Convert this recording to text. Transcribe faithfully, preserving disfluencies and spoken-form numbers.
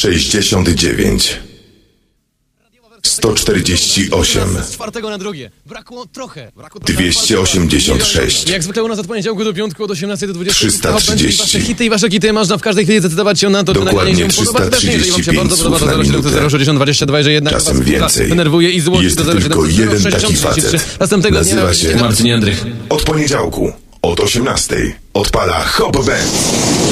sześćdziesiąt dziewięć, sto czterdzieści osiem, Z czwartego na drugie. Brakło trochę. Brakło dwieście osiemdziesiąt sześć, Jak zwykle u nas od poniedziałku do piątku od osiemnastej do dwudziestej. trzysta trzydzieści. Wasze hity i wasze hity można w każdej chwili zdecydować się na to, czy Dokładnie nagranie się podoba. Też jeżeli wam się bardzo podoba, to zero siedem zero sześćdziesiąt dwadzieścia dwa, że jednak Czasem was więcej. denerwuje i złości Jest do zero siedem tylko zero jeden sześćdziesiąt taki trzydzieści trzy. facet. Następnego Nazywa dnia się Marcin Marcin Jędrych. Od poniedziałku, od osiemnastej odpala Hop Band.